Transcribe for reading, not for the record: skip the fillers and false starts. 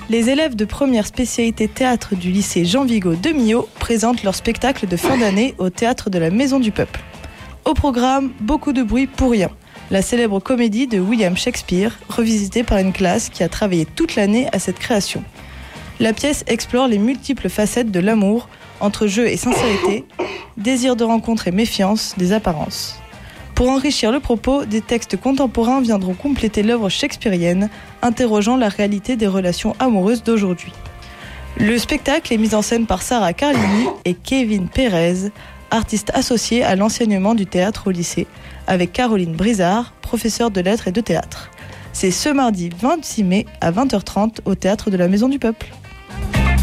Les élèves de première spécialité théâtre du lycée Jean Vigo de Millau présentent leur spectacle de fin d'année au théâtre de la Maison du Peuple. Au programme, beaucoup de bruit pour rien. La célèbre comédie de William Shakespeare, revisitée par une classe qui a travaillé toute l'année à cette création. La pièce explore les multiples facettes de l'amour, entre jeu et sincérité, désir de rencontre et méfiance des apparences. Pour enrichir le propos, des textes contemporains viendront compléter l'œuvre shakespearienne, interrogeant la réalité des relations amoureuses d'aujourd'hui. Le spectacle est mis en scène par Sarah Carlini et Kevin Pérez, artistes associés à l'enseignement du théâtre au lycée, avec Caroline Brizard, professeure de lettres et de théâtre. C'est ce mardi 26 mai à 20h30 au Théâtre de la Maison du Peuple.